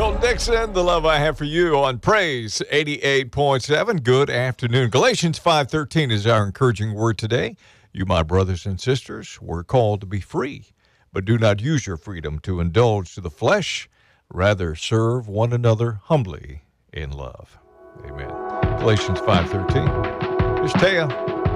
Colton Dixon, the love I have for you on Praise 88.7. Good afternoon. Galatians 5:13 is our encouraging word today. You, my brothers and sisters, were called to be free, but do not use your freedom to indulge to the flesh. Rather, serve one another humbly in love. Amen. Galatians 5:13. Here's Taya.